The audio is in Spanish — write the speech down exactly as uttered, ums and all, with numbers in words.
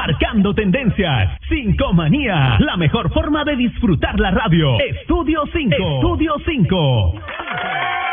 Marcando tendencias. Cinco Manía. La mejor forma de disfrutar la radio. Estudio cinco. Estudio cinco.